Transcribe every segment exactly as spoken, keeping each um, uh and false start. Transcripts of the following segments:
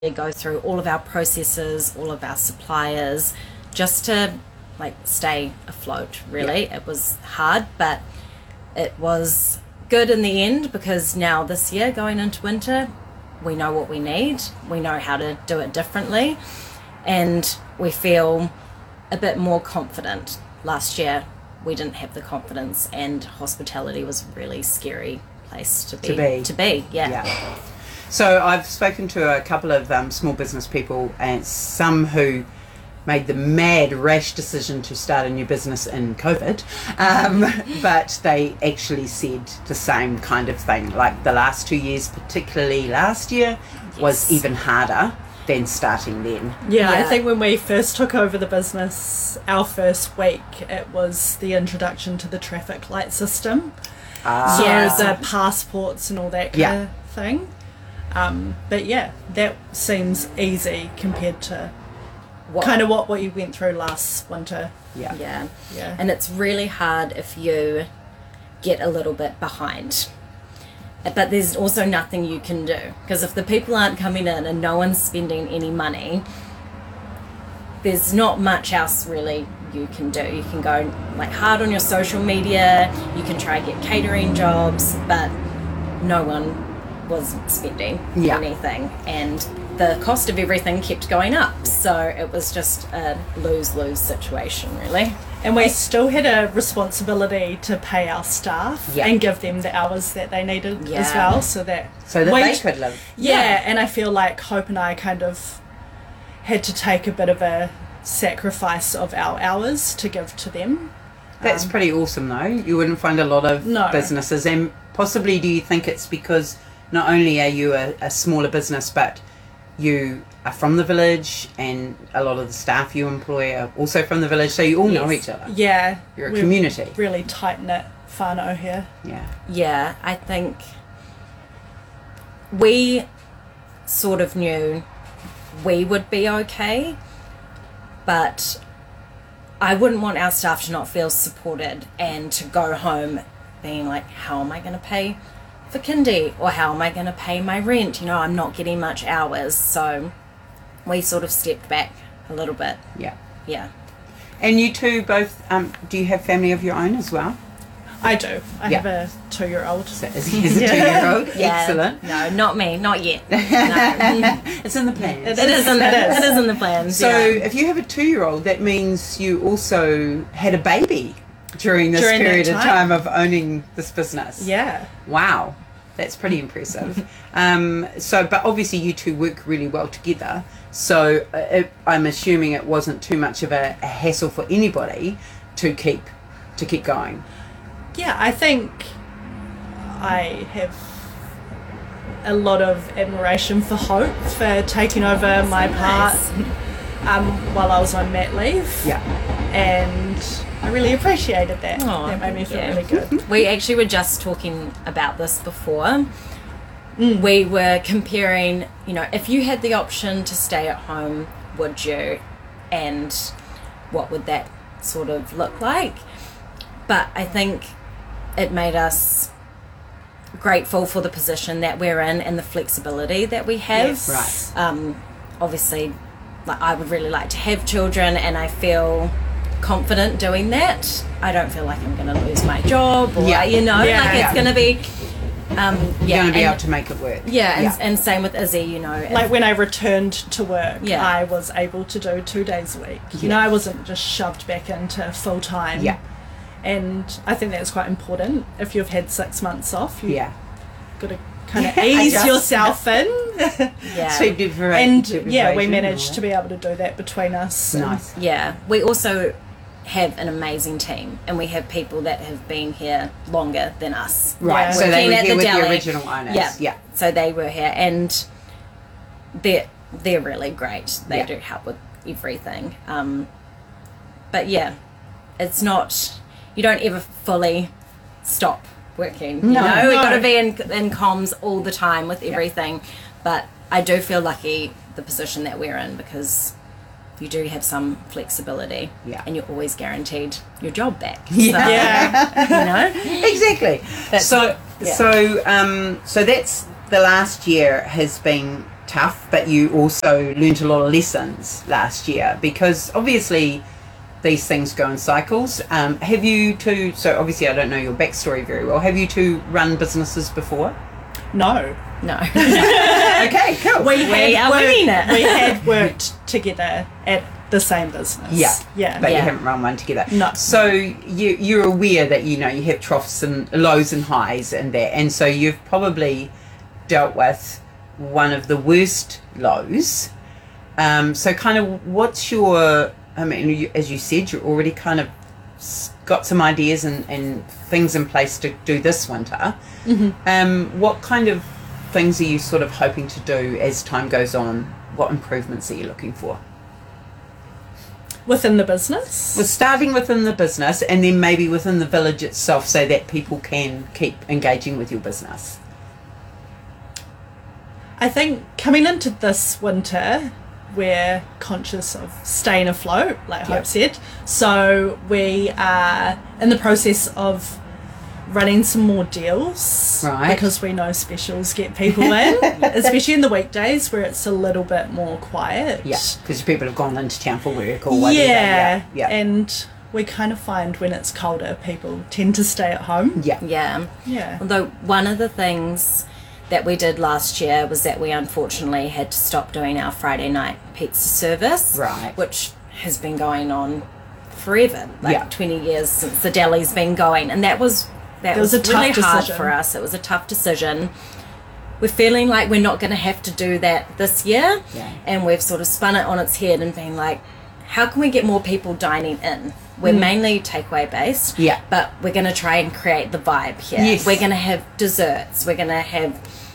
go through all of our processes, all of our suppliers, just to like stay afloat, really. Yeah. It was hard, but it was good in the end, because now this year going into winter, we know what we need, we know how to do it differently, and we feel a bit more confident. Last year we didn't have the confidence, and hospitality was a really scary place to be. To be. To be, yeah. yeah. So I've spoken to a couple of um, small business people, and some who made the mad rash decision to start a new business in COVID, um, but they actually said the same kind of thing. Like the last two years, particularly last year, yes. was even harder than starting then. Yeah, yeah, I think when we first took over the business, our first week, it was the introduction to the traffic light system. Ah. So Yeah. the passports and all that kind Yeah. of thing. Um, but yeah, that seems easy compared to What? kind of what, what you went through last winter. Yeah. Yeah. Yeah. And it's really hard if you get a little bit behind. But there's also nothing you can do, because if the people aren't coming in and no one's spending any money, there's not much else really you can do. You can go like hard on your social media, you can try get catering jobs, but no one was spending Yeah. anything, and the cost of everything kept going up, so it was just a lose-lose situation, really. And we still had a responsibility to pay our staff Yeah. and give them the hours that they needed Yeah. as well, so that So that we- they could live. Yeah, Yeah. and I feel like Hope and I kind of had to take a bit of a sacrifice of our hours to give to them. That's Um, pretty awesome, though. You wouldn't find a lot of No. businesses, and possibly do you think it's because not only are you a, a smaller business, but you are from the village, and a lot of the staff you employ are also from the village, so you all know Yes. each other. Yeah. You're a we're community. Really tight-knit whānau here. Yeah. Yeah, I think we sort of knew we would be okay, but I wouldn't want our staff to not feel supported and to go home being like, how am I going to pay for kindy, or how am I going to pay my rent? You know, I'm not getting much hours, so we sort of stepped back a little bit. Yeah. Yeah. And you two both, um, do you have family of your own as well? I do. I Yeah. have a two-year-old. So is he is a two-year-old? Yeah. Excellent. No, not me, not yet. No. It's in the plans. It is in the, It is. it is in the plans. So yeah. if you have a two-year-old, that means you also had a baby during this During that period of time. time of owning this business. Yeah. Wow, that's pretty impressive. um, so, but obviously you two work really well together. So uh, it, I'm assuming it wasn't too much of a, a hassle for anybody to keep to keep going. Yeah, I think I have a lot of admiration for Hope for taking over my part um, while I was on mat leave. Yeah. And I really appreciated that. Aw, that made me feel yeah. really good. We actually were just talking about this before. We were comparing, you know, if you had the option to stay at home, would you? And what would that sort of look like? But I think it made us grateful for the position that we're in and the flexibility that we have. Yes, right. Um, obviously, like, I would really like to have children, and I feel confident doing that. I don't feel like I'm going to lose my job, or Yeah. you know, Yeah. like Yeah. it's going to be. Um, You're yeah, going to be and- able to make it work. yeah, and, Yeah. and same with Izzy. You know, if- Like when I returned to work, Yeah. I was able to do two days a week. You know, I wasn't just shoved back into full time. Yeah. And I think that's quite important. If you've had six months off, you've Yeah. got to kind of ease Adjust. yourself in. yeah, Sleep deprivation. and yeah, we deprivation managed or- to be able to do that between us. and- Nice. yeah. We also have an amazing team, and we have people that have been here longer than us. Right, Yeah. so they Working were at here the with deli. the original owners. Yeah. Yeah. So they were here, and they're they're really great. They Yeah. do help with everything. Um, but yeah, it's not. You don't ever fully stop working. You No. know, we've got No. to be in in comms all the time with everything. But I do feel lucky the position that we're in, because you do have some flexibility, Yeah. and you're always guaranteed your job back. Yeah. Yeah. So, you know. Exactly. That's- so yeah. so um so that's the last year has been tough, but you also learnt a lot of lessons last year, because obviously these things go in cycles. Um, have you two, so obviously I don't know your backstory very well, have you two run businesses before? No. No. Okay, cool. We, We had are worked, winging it. we had worked together at the same business. Yeah, Yeah. but you Yeah. haven't run one together. No. So you you're aware that, you know, you have troughs and lows and highs and that, and so you've probably dealt with one of the worst lows. Um, so kind of what's your, I mean, you, as you said, you're already kind of s- got some ideas and, and things in place to do this winter. Mm-hmm. Um, what kind of things are you sort of hoping to do as time goes on? What improvements are you looking for? Within the business? We're starting within the business and then maybe within the village itself, so that people can keep engaging with your business. I think coming into this winter, we're conscious of staying afloat, like Yep. Hope said. So we are in the process of running some more deals. Right. Because we know specials get people in, especially in the weekdays where it's a little bit more quiet. Yeah, because people have gone into town for work or whatever. Yeah. Yeah, yeah. And we kind of find when it's colder, people tend to stay at home. yeah. Yeah. Yeah. Although one of the things that we did last year was that we unfortunately had to stop doing our Friday night pizza service. Right. Which has been going on forever, like Yeah. twenty years since the deli's been going. And that was that It was was, a tough really hard decision. for us. It was a tough decision. We're feeling like we're not going to have to do that this year. Yeah. And we've sort of spun it on its head and been like, how can we get more people dining in? We're mainly takeaway based, Mm. Yeah. but we're going to try and create the vibe here. Yes. We're going to have desserts. We're going to have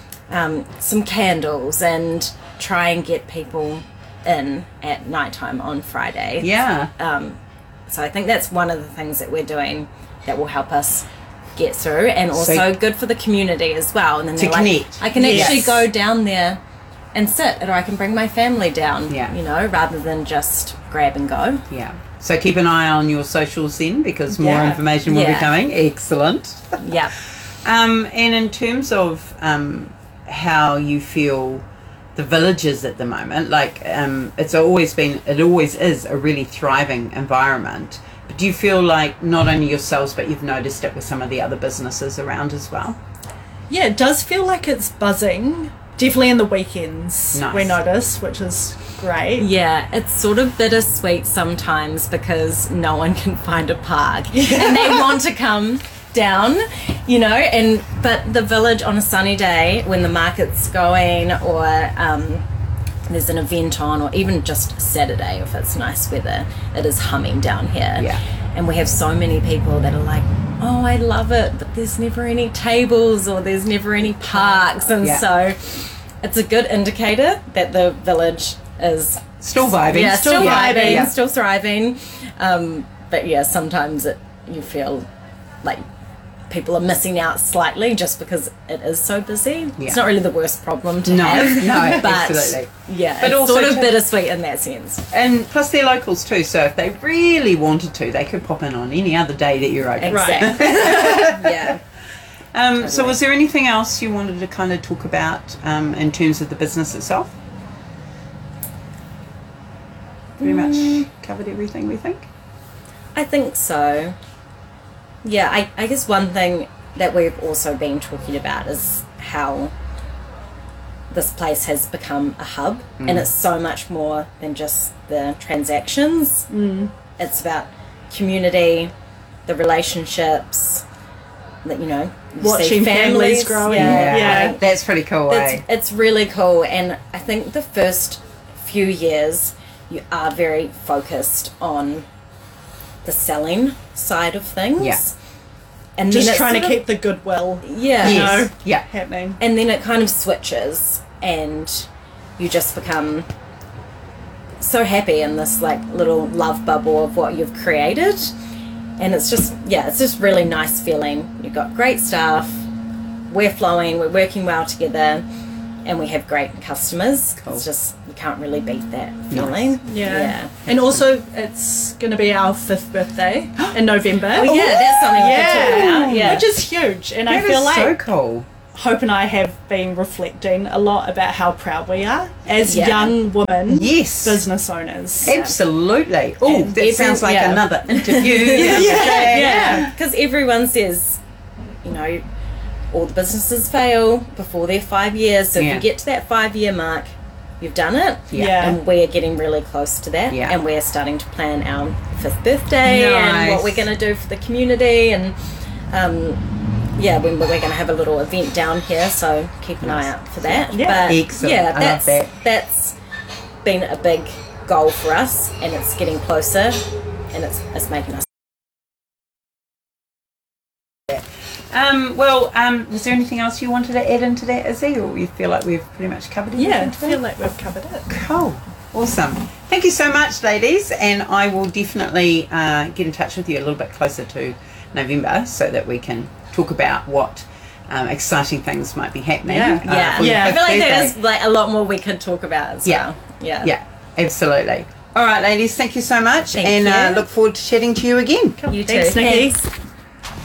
um, some candles and try and get people in at nighttime on Friday. Yeah. Um, so I think that's one of the things that we're doing that will help us get through, and also So- good for the community as well. And then To they're like, connect. I can actually Yes. go down there and sit, or I can bring my family down. Yeah. You know, rather than just grab and go. Yeah. So keep an eye on your socials then, because more Yeah. information will be Yeah. coming. Excellent. Yeah. Um, and in terms of um, how you feel the village is at the moment, like um, it's always been, it always is a really thriving environment. But do you feel like not only yourselves, but you've noticed it with some of the other businesses around as well? Yeah, it does feel like it's buzzing. Definitely in the weekends Nice. we notice, which is great. Yeah, it's sort of bittersweet sometimes because no one can find a park and they want to come down, you know, and but the village on a sunny day when the market's going, or um, there's an event on, or even just Saturday if it's nice weather, it is humming down here. Yeah. And we have so many people that are like, oh, I love it, but there's never any tables or there's never any parks. And Yeah. so it's a good indicator that the village is Still vibing. yeah, still Yeah, vibing, yeah. still thriving. Um, but yeah, sometimes it you feel like people are missing out slightly just because it is so busy. Yeah. It's not really the worst problem to No, have. no, but absolutely. yeah, But it's also sort of to- bittersweet in that sense. And plus they're locals too, so if they really wanted to, they could pop in on any other day that you're open. Right. Exactly. yeah. Um, So Totally. was there anything else you wanted to kind of talk about um, in terms of the business itself? Pretty much covered everything, we think. I think so. Yeah, I, I guess one thing that we've also been talking about is how this place has become a hub, and it's so much more than just the transactions. Mm. It's about community, the relationships, that you know, you see Watching families growing. Yeah, Yeah. like, That's pretty cool, it's, eh? it's really cool, and I think the first few years you are very focused on the selling side of things. Yeah. And Just then it's trying to sort of- keep the goodwill yeah, Yes. know. Yeah. happening. and then it kind of switches, and you just become so happy in this like little love bubble of what you've created, and it's just yeah, it's just really nice feeling. You've got great staff, we're flowing, we're working well together, and we have great customers. Cool. It's just you can't really beat that feeling. Yeah. yeah. And also, it's going to be our fifth birthday in November. Oh yeah, that's something we Yeah. could talk about. Yeah, Which is huge. And I That feel is like so cool. Hope and I have been reflecting a lot about how proud we are as Yeah. young women Yes. business owners. Absolutely. Oh, And that every- sounds like yeah. another interview. Yeah. Yeah, because everyone says, you know, all the businesses fail before their five years. So Yeah. if you get to that five year mark, you've done it. Yeah. And we're getting really close to that. Yeah. And we're starting to plan our fifth birthday and what Nice. we're going to do for the community. And um, yeah, when we're going to have a little event down here. So keep an eye out for that. Yeah. But Excellent. yeah, I love that's, that. that's been a big goal for us, and it's getting closer, and it's, it's making us. Um, well, um, was there anything else you wanted to add into that, Izzy, or you feel like we've pretty much covered everything? Yeah, I today? feel like we've covered it. Cool. Awesome. Thank you so much, ladies, and I will definitely uh, get in touch with you a little bit closer to November so that we can talk about what um, exciting things might be happening. Yeah. uh, Yeah, for your Yeah. I fifth feel like birthday. there's like a lot more we could talk about as Yeah. well. Yeah. Yeah, absolutely. All right, ladies, thank you so much, Thank and you. Uh, look forward to chatting to you again. You Thanks, too. Nikki. Thanks.